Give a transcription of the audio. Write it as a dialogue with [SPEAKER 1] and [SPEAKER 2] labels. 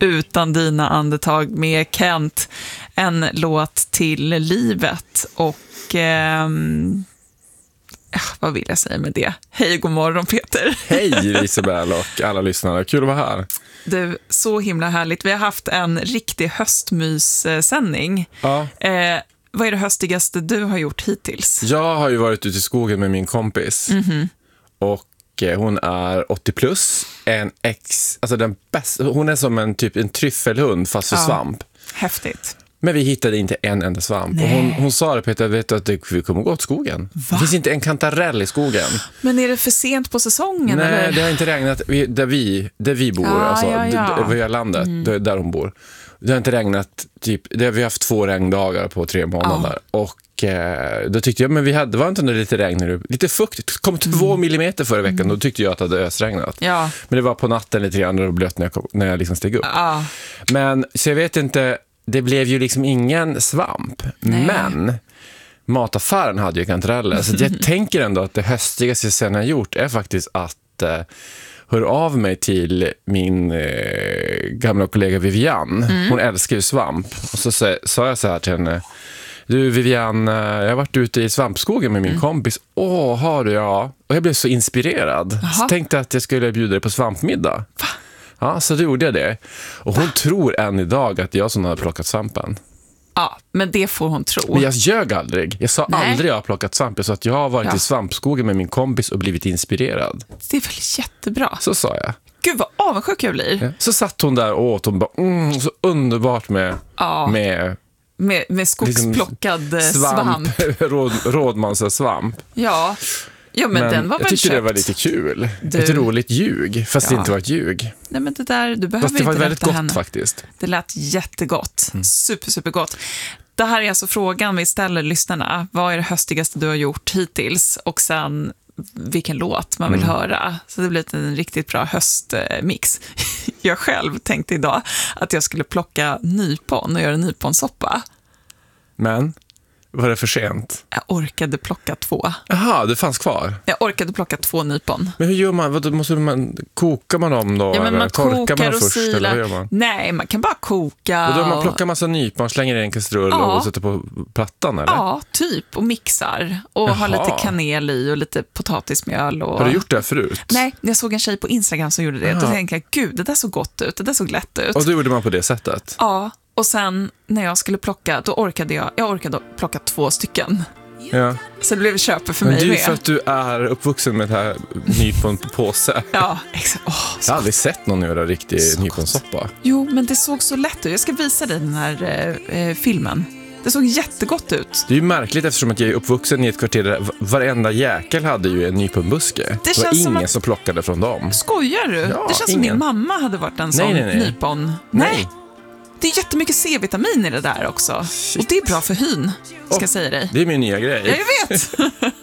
[SPEAKER 1] Utan dina andetag med Kent. En låt till livet. Och vad vill jag säga med det? Hej, god morgon Peter.
[SPEAKER 2] Hej Isabel och alla lyssnare. Kul att vara här.
[SPEAKER 1] Du, så himla härligt. Vi har haft en riktig höstmyssändning.
[SPEAKER 2] Ja.
[SPEAKER 1] Vad är det höstigaste du har gjort hittills?
[SPEAKER 2] Jag har ju varit ute i skogen med min kompis. Och hon är 80 plus. Alltså den bästa. Hon är som en tryffelhund fast för svamp.
[SPEAKER 1] Häftigt.
[SPEAKER 2] Men vi hittade inte en enda svamp. Och hon sa det, Peter, vet du att vi kommer gå åt skogen? Va? Det finns inte en kantarell i skogen. Men
[SPEAKER 1] är det för sent på säsongen?
[SPEAKER 2] Nej,
[SPEAKER 1] eller?
[SPEAKER 2] Det har inte regnat där vi bor, via landet, där hon bor. Det har inte regnat, vi har haft 2 regndagar på 3 månader. Och då tyckte jag, men det var inte lite regn nu. Lite fukt, det kom 2 millimeter förra veckan. Då tyckte jag att det hade ösregnat. Ja. Men det var på natten lite grann och blött när jag liksom steg upp. Men så jag vet inte. Det blev ju liksom ingen svamp. Nej. Men mataffären hade ju kantareller. Så jag tänker ändå att det höstigaste jag sen har gjort är faktiskt att höra av mig till min gamla kollega Vivian. Hon älskar ju svamp. Och så sa jag så här till henne: du Vivian, jag har varit ute i svampskogen med min kompis. Har du? Ja. Och jag blev så inspirerad. Så tänkte att jag skulle bjuda dig på svampmiddag. Va? Ja, så då gjorde jag det. Och hon tror än idag att jag som har plockat svampen.
[SPEAKER 1] Ja, men det får hon tro.
[SPEAKER 2] Men jag ljög aldrig. Jag sa aldrig jag har plockat svamp. Jag sa att jag har varit i svampskogen med min kompis och blivit inspirerad.
[SPEAKER 1] Det är väl jättebra.
[SPEAKER 2] Så sa jag.
[SPEAKER 1] Gud, vad avundsjuk jag blir.
[SPEAKER 2] Ja. Så satt hon där och åt. Hon bara, så underbart med
[SPEAKER 1] skogsplockad svamp.
[SPEAKER 2] Rådmans svamp.
[SPEAKER 1] Ja. Ja, men den var väl
[SPEAKER 2] jag tyckte
[SPEAKER 1] köpt.
[SPEAKER 2] Det var lite kul. Ett roligt ljug, fast det inte var ett ljug.
[SPEAKER 1] Nej, men det där, du behöver
[SPEAKER 2] fast det var
[SPEAKER 1] inte
[SPEAKER 2] väldigt gott
[SPEAKER 1] henne.
[SPEAKER 2] Faktiskt.
[SPEAKER 1] Det lät jättegott. Supergott. Det här är alltså frågan vi ställer lyssnarna. Vad är det höstigaste du har gjort hittills? Och sen vilken låt man vill höra. Så det blir en riktigt bra höstmix. Jag själv tänkte idag att jag skulle plocka nypon och göra nyponsoppa. Men
[SPEAKER 2] var det för sent?
[SPEAKER 1] Jag orkade plocka 2.
[SPEAKER 2] Jaha, det fanns kvar?
[SPEAKER 1] Jag orkade plocka 2 nypon.
[SPEAKER 2] Men hur gör man? Kokar man dem då?
[SPEAKER 1] Ja, men man
[SPEAKER 2] torkar man
[SPEAKER 1] och
[SPEAKER 2] först?
[SPEAKER 1] silar.
[SPEAKER 2] Eller vad gör man?
[SPEAKER 1] Nej, man kan bara koka.
[SPEAKER 2] Och då man plockar massa nypon, slänger i en kastrull och sätter på plattan, eller?
[SPEAKER 1] Ja, typ. Och mixar. Och har lite kanel i och lite potatismjöl. Och...
[SPEAKER 2] Har du gjort det förut?
[SPEAKER 1] Nej, jag såg en tjej på Instagram som gjorde det. Då tänkte jag, gud, det där såg gott ut. Det där såg lätt ut.
[SPEAKER 2] Och då gjorde man på det sättet?
[SPEAKER 1] Ja. Och sen när jag skulle plocka, då orkade jag plocka 2 stycken.
[SPEAKER 2] Ja.
[SPEAKER 1] Så det blev köper för mig med.
[SPEAKER 2] Men det är för att du är uppvuxen med det här nypon på påse.
[SPEAKER 1] Ja, exakt.
[SPEAKER 2] Jag har aldrig sett någon göra riktig nyponsoppa.
[SPEAKER 1] Jo, men det såg så lätt ut. Jag ska visa dig den här filmen. Det såg jättegott ut.
[SPEAKER 2] Det är ju märkligt eftersom att jag är uppvuxen i ett kvarter där varenda jäkel hade ju en nyponbuske. Det var ingen som plockade från dem.
[SPEAKER 1] Skojar du? Ja, det känns som min mamma hade varit en sån nypon. Nej. Det är jättemycket C-vitamin i det där också. Shit. Och det är bra för hyn, ska jag säga dig.
[SPEAKER 2] Det är min nya grej.
[SPEAKER 1] Ja, jag vet.